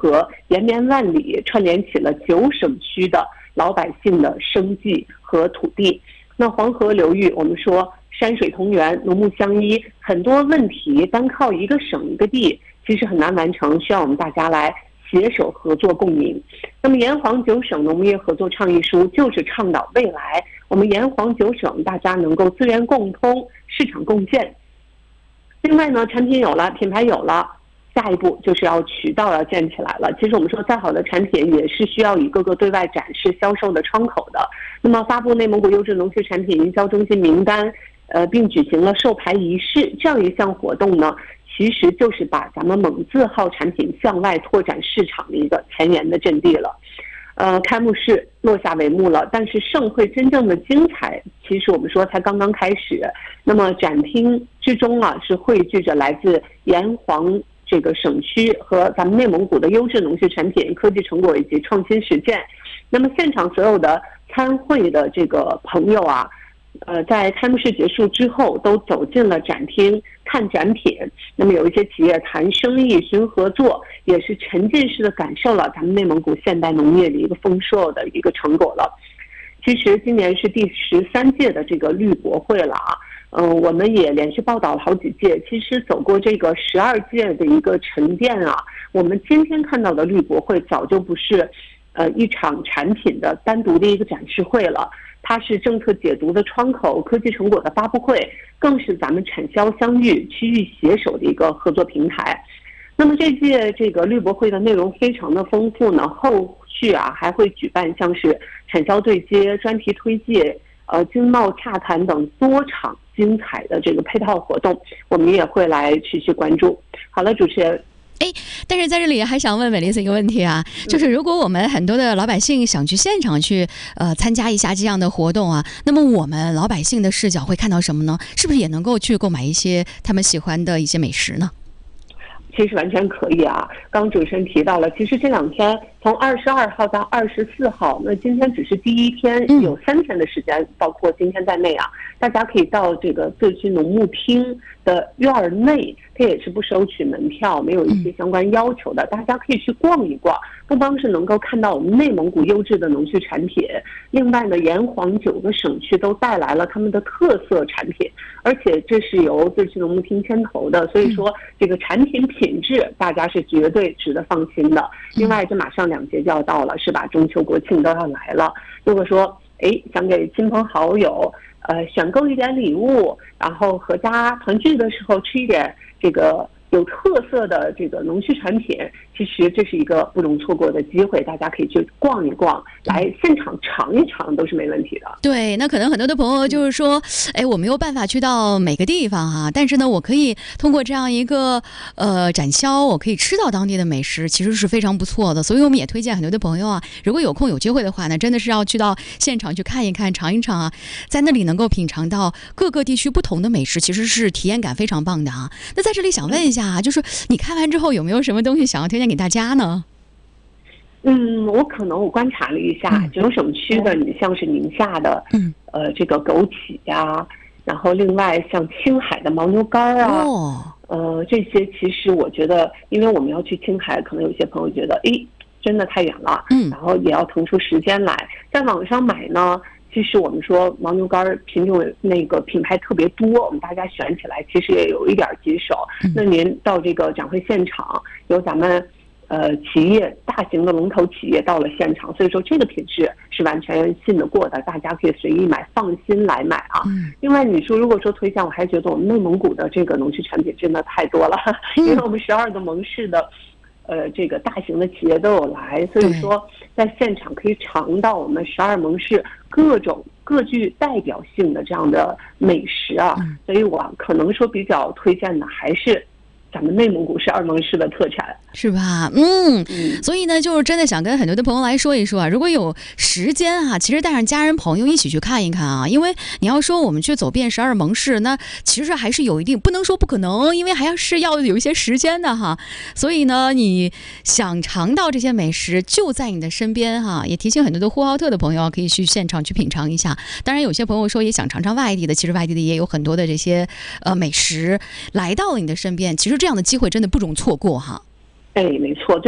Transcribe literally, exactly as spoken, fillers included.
河延绵万里，串联起了九省区的老百姓的生计和土地。那黄河流域，我们说山水同源，农牧相依，很多问题单靠一个省一个地其实很难完成，需要我们大家来携手合作共赢。那么沿黄九省农牧业合作倡议书就是倡导未来我们沿黄九省大家能够资源共通，市场共建。另外呢，产品有了，品牌有了，下一步就是要渠道要建起来了。其实我们说再好的产品也是需要一个个对外展示销售的窗口的。那么发布内蒙古优质农区产品营销中心名单，呃，并举行了授牌仪式，这样一项活动呢，其实就是把咱们蒙字号产品向外拓展市场的一个前沿的阵地了。呃，开幕式落下帷幕了，但是盛会真正的精彩，其实我们说才刚刚开始。那么展厅之中啊，是汇聚着来自沿黄这个省区和咱们内蒙古的优质农畜产品、科技成果以及创新实践。那么现场所有的参会的这个朋友啊，呃，在开幕式结束之后，都走进了展厅看展品。那么有一些企业谈生意、寻合作，也是沉浸式的感受了咱们内蒙古现代农业的一个丰硕的一个成果了。其实今年是第十三届的这个绿博会了啊，嗯、呃，我们也连续报道了好几届。其实走过这个十二届的一个沉淀啊，我们今天看到的绿博会早就不是，呃，一场产品的单独的一个展示会了。它是政策解读的窗口，科技成果的发布会，更是咱们产销相遇、区域携手的一个合作平台。那么这届这个绿博会的内容非常的丰富呢，后续啊还会举办像是产销对接、专题推介、呃经贸洽谈等多场精彩的这个配套活动，我们也会来持续关注。好了，主持人。 哎，但是在这里还想问美丽丝一个问题啊，就是如果我们很多的老百姓想去现场去呃参加一下这样的活动啊，那么我们老百姓的视角会看到什么呢？是不是也能够去购买一些他们喜欢的一些美食呢？ 其实完全可以啊，刚主持人提到了，其实这两天从二十二号到二十四号，那今天只是第一天，有三天的时间，包括今天在内啊，大家可以到这个自区农牧厅的院内，它也是不收取门票，没有一些相关要求的，大家可以去逛一逛，不光是能够看到我们内蒙古优质的农畜产品，另外呢，沿黄九个省区都带来了他们的特色产品，而且这是由自区农牧厅牵头的，所以说这个产品品质大家是绝对值得放心的。另外，这马上两节就要到了，是吧？中秋国庆都要来了。如果说，哎，想给亲朋好友，呃，选购一点礼物，然后合家团聚的时候吃一点这个有特色的这个农畜产品，其实这是一个不容错过的机会，大家可以去逛一逛，来现场尝一尝都是没问题的。 对，那可能很多的朋友就是说，哎，我没有办法去到每个地方啊，但是呢，我可以通过这样一个呃展销，我可以吃到当地的美食，其实是非常不错的。所以我们也推荐很多的朋友啊，如果有空有机会的话呢，真的是要去到现场去看一看、尝一尝啊，在那里能够品尝到各个地区不同的美食，其实是体验感非常棒的啊。那在这里想问一下啊，就是你看完之后有没有什么东西想要推荐给大家呢？ 嗯，我可能我观察了一下，九省区的，你像是宁夏的，嗯，呃，这个枸杞呀，然后另外像青海的牦牛肝啊，哦，呃，这些其实我觉得，因为我们要去青海，可能有些朋友觉得，诶，真的太远了，嗯，然后也要腾出时间来，在网上买呢。其实我们说牦牛肝品种那个品牌特别多，我们大家选起来其实也有一点棘手。那您到这个展会现场，有咱们呃企业大型的龙头企业到了现场，所以说这个品质是完全信得过的，大家可以随意买，放心来买啊。另外，你说如果说推荐，我还觉得我们内蒙古的这个农畜产品真的太多了，因为我们十二个盟市的。呃，这个大型的企业都有来，所以说在现场可以尝到我们十二盟市各种各具代表性的这样的美食啊，所以我可能说比较推荐的还是咱们内蒙古十二盟市的特产， 是吧？嗯，所以呢，就是真的想跟很多的朋友来说一说啊，如果有时间啊，其实带上家人朋友一起去看一看啊，因为你要说我们去走遍十二盟市，那其实还是有一定，不能说不可能，因为还要是要有一些时间的哈。所以呢，你想尝到这些美食就在你的身边哈，也提醒很多的呼和浩特的朋友可以去现场去品尝一下。当然，有些朋友说也想尝尝外地的，其实外地的也有很多的这些呃美食来到了你的身边，其实这样的机会真的不容错过哈。 哎，没错。